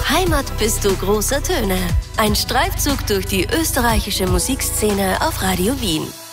Heimat bist du großer Töne. Ein Streifzug durch die österreichische Musikszene auf Radio Wien.